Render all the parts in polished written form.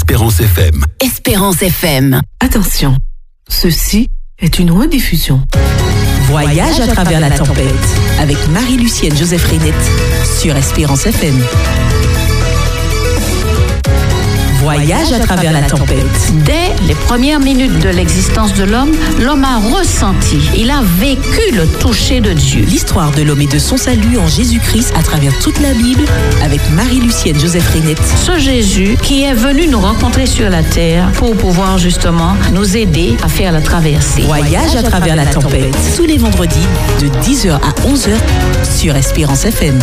Espérance FM. Espérance FM. Attention, ceci est une rediffusion. Voyage à travers la tempête avec Marie-Lucienne Joseph Renette sur Espérance FM. Voyage à travers la tempête. Dès les premières minutes de l'existence de l'homme, l'homme a ressenti, il a vécu le toucher de Dieu. L'histoire de l'homme et de son salut en Jésus-Christ à travers toute la Bible avec Marie-Lucienne Joseph Renette. Ce Jésus qui est venu nous rencontrer sur la terre pour pouvoir justement nous aider à faire la traversée. Voyage à travers la tempête. Tous les vendredis de 10h à 11h sur Espérance FM.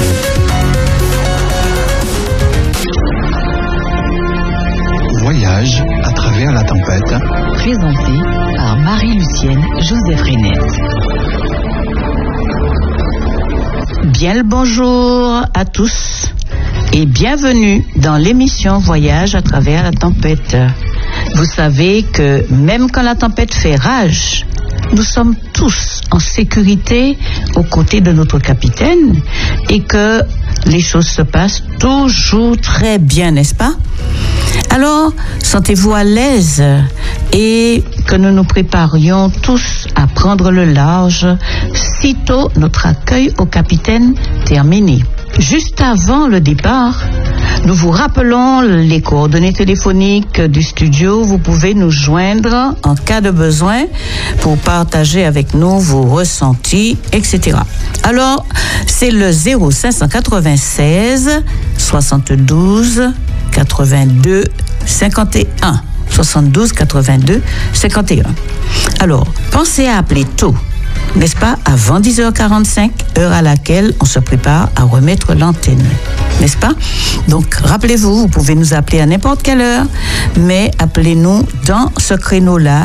Voyage à travers la tempête. Présenté par Marie-Lucienne Joseph Renette. Bien le bonjour à tous et bienvenue dans l'émission Voyage à travers la tempête. Vous savez que même quand la tempête fait rage, nous sommes tous en sécurité aux côtés de notre capitaine et que les choses se passent toujours très bien, n'est-ce pas? Alors, sentez-vous à l'aise et que nous nous préparions tous à prendre le large sitôt notre accueil au capitaine terminé. Juste avant le départ, nous vous rappelons les coordonnées téléphoniques du studio. Vous pouvez nous joindre en cas de besoin pour partager avec nous vos ressentis, etc. Alors, c'est le 0596 72 82 51. 72 82 51. Alors, pensez à appeler tôt, n'est-ce pas, avant 10h45, heure à laquelle on se prépare à remettre l'antenne, n'est-ce pas? Donc, rappelez-vous, vous pouvez nous appeler à n'importe quelle heure, mais appelez-nous dans ce créneau-là